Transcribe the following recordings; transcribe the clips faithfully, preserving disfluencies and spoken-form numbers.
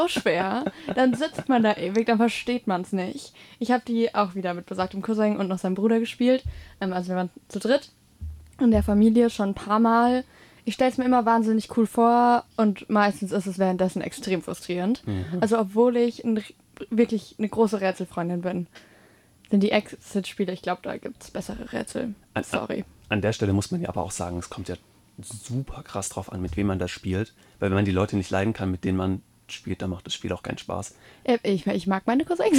so schwer. Dann sitzt man da ewig, dann versteht man es nicht. Ich habe die auch wieder mit besagtem Cousin und noch seinem Bruder gespielt. Ähm, also wir waren zu dritt in der Familie schon ein paar Mal. Ich stelle es mir immer wahnsinnig cool vor und meistens ist es währenddessen extrem frustrierend. Mhm. Also obwohl ich ein, wirklich eine große Rätselfreundin bin, sind die Exit-Spiele, ich glaube, da gibt es bessere Rätsel. Sorry. An, an der Stelle muss man ja aber auch sagen, es kommt ja super krass drauf an, mit wem man das spielt. Weil wenn man die Leute nicht leiden kann, mit denen man spielt, dann macht das Spiel auch keinen Spaß. Ich, ich mag meine Cousins.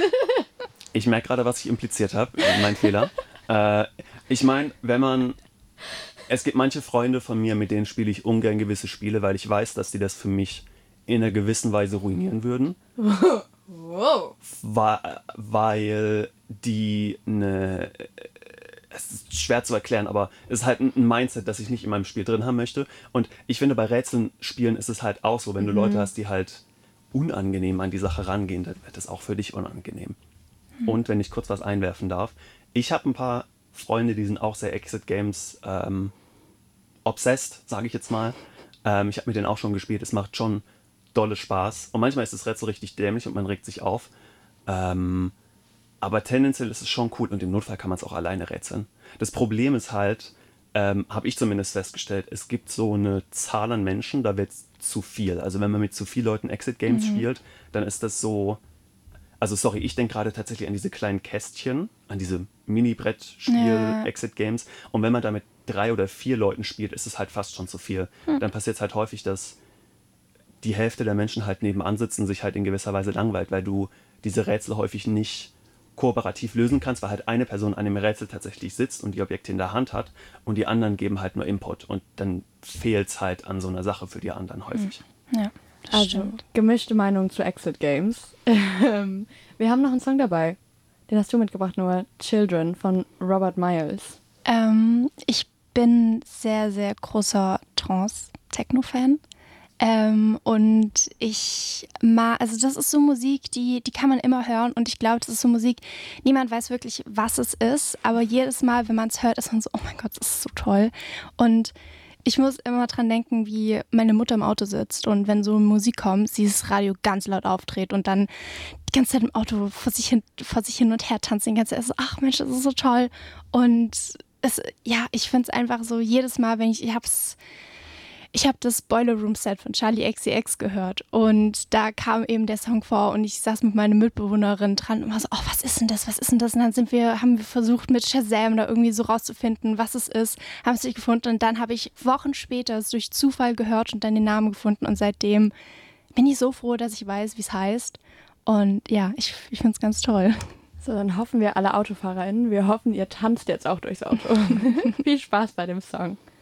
Ich merke gerade, was ich impliziert habe. Mein Fehler. Äh, ich meine, wenn man... Es gibt manche Freunde von mir, mit denen spiele ich ungern gewisse Spiele, weil ich weiß, dass die das für mich in einer gewissen Weise ruinieren würden. Wow. Weil, weil die eine... Es ist schwer zu erklären, aber es ist halt ein Mindset, das ich nicht in meinem Spiel drin haben möchte. Und ich finde, bei Rätseln spielen ist es halt auch so, wenn du mhm. Leute hast, die halt unangenehm an die Sache rangehen, dann wird es auch für dich unangenehm. Mhm. Und wenn ich kurz was einwerfen darf, ich habe ein paar Freunde, die sind auch sehr Exit-Games ähm, obsessed, sage ich jetzt mal. Ähm, ich habe mit denen auch schon gespielt, es macht schon dolle Spaß. Und manchmal ist das Rätsel richtig dämlich und man regt sich auf. Ähm, aber tendenziell ist es schon cool und im Notfall kann man es auch alleine rätseln. Das Problem ist halt, ähm, habe ich zumindest festgestellt, es gibt so eine Zahl an Menschen, da wird es zu viel. Also wenn man mit zu vielen Leuten Exit-Games mhm. spielt, dann ist das so... Also sorry, ich denke gerade tatsächlich an diese kleinen Kästchen, an diese Mini-Brettspiel-Exit-Games. Ja. Und wenn man da mit drei oder vier Leuten spielt, ist es halt fast schon zu viel. Hm. Dann passiert es halt häufig, dass die Hälfte der Menschen halt nebenan sitzen und sich halt in gewisser Weise langweilt, weil du diese Rätsel häufig nicht kooperativ lösen kannst, weil halt eine Person an dem Rätsel tatsächlich sitzt und die Objekte in der Hand hat und die anderen geben halt nur Input. Und dann fehlt es halt an so einer Sache für die anderen häufig. Ja. Also, stimmt. Gemischte Meinung zu Exit Games. Wir haben noch einen Song dabei. Den hast du mitgebracht, Noah. Children von Robert Miles. Ähm, ich bin sehr, sehr großer Trance-Techno-Fan. Ähm, und ich mag, also das ist so Musik, die, die kann man immer hören. Und ich glaube, das ist so Musik, niemand weiß wirklich, was es ist. Aber jedes Mal, wenn man es hört, ist man so, oh mein Gott, das ist so toll. Und ich muss immer dran denken, wie meine Mutter im Auto sitzt und wenn so Musik kommt, sie das Radio ganz laut aufdreht und dann die ganze Zeit im Auto vor sich hin, vor sich hin und her tanzt. Die ganze Zeit so, ach Mensch, das ist so toll. Und es, ja, ich finde es einfach so, jedes Mal, wenn ich, ich hab's, ich habe das Boiler Room Set von Charli X C X gehört und da kam eben der Song vor und ich saß mit meiner Mitbewohnerin dran und war so, oh, was ist denn das, was ist denn das? Und dann sind wir, haben wir versucht mit Shazam da irgendwie so rauszufinden, was es ist, haben es nicht gefunden und dann habe ich Wochen später es durch Zufall gehört und dann den Namen gefunden und seitdem bin ich so froh, dass ich weiß, wie es heißt und ja, ich, ich finde es ganz toll. So, dann hoffen wir alle AutofahrerInnen, wir hoffen, ihr tanzt jetzt auch durchs Auto. Viel Spaß bei dem Song.